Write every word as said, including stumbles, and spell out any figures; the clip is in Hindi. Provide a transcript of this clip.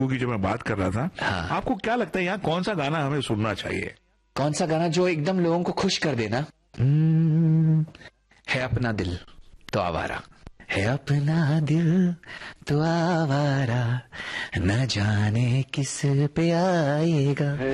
की जो मैं बात कर रहा था, हाँ। आपको क्या लगता है यहाँ कौन सा गाना हमें सुनना चाहिए? कौन सा गाना जो एकदम लोगों को खुश कर देना? हम्म, है अपना दिल तो आवारा, है अपना दिल तो आवारा, न जाने किस पे आएगा।